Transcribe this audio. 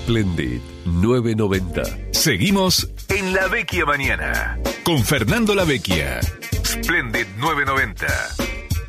Splendid 990. Seguimos en La Vecchia Mañana con Fernando La Vecchia. Splendid 990.